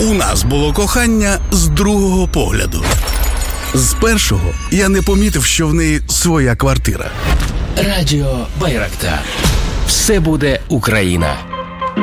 У нас було кохання з другого погляду. З першого я не помітив, що в неї своя квартира. Радіо Байрактар. Все буде Україна.